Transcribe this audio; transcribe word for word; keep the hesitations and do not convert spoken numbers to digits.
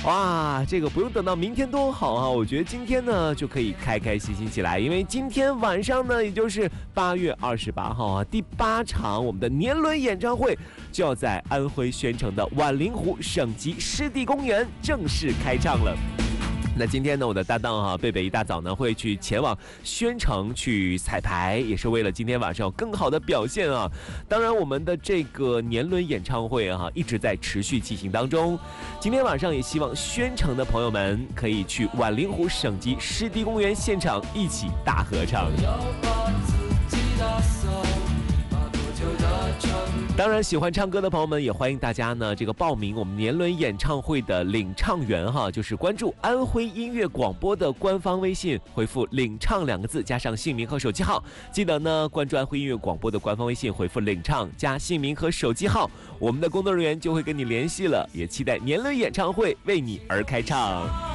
哇，这个不用等到明天多好啊！我觉得今天呢就可以开开心心起来，因为今天晚上呢，也就是八月二十八号啊，第八场我们的年轮演唱会就要在安徽宣城的宛灵湖省级湿地公园正式开唱了。那今天呢，我的搭档哈、啊、贝贝一大早呢会去前往宣城去彩排，也是为了今天晚上有更好的表现啊。当然，我们的这个年轮演唱会啊一直在持续进行当中。今天晚上也希望宣城的朋友们可以去宛灵湖省级湿地公园现场一起大合唱。当然，喜欢唱歌的朋友们也欢迎大家呢，这个报名我们年轮演唱会的领唱员哈，就是关注安徽音乐广播的官方微信，回复领唱两个字加上姓名和手机号。记得呢，关注安徽音乐广播的官方微信，回复领唱加姓名和手机号，我们的工作人员就会跟你联系了。也期待年轮演唱会为你而开唱。